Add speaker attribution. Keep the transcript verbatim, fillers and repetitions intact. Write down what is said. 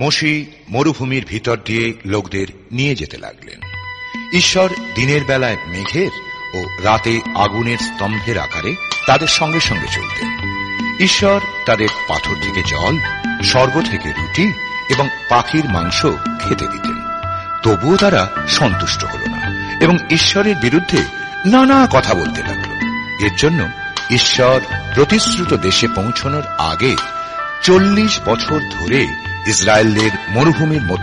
Speaker 1: Moshe মরুভূমির ভিতর দিয়ে লোকদের নিয়ে যেতে লাগলেন। ঈশ্বর দিনের বেলায় মেঘের ও রাতে আগুনের স্তম্ভের আকারে তাদের সঙ্গে সঙ্গে চলতেন। ঈশ্বর তাদের পাথর থেকে জল, স্বর্গ থেকে রুটি এবং পাখির মাংস খেতে দিতেন। তবুও তারা সন্তুষ্ট হল না এবং ঈশ্বরের বিরুদ্ধে নানা কথা বলতে লাগল। এর জন্য ঈশ্বর প্রতিশ্রুত দেশে পৌঁছানোর আগে চল্লিশ বছর ধরে ইসরায়েলের মরুভূমির মধ্যে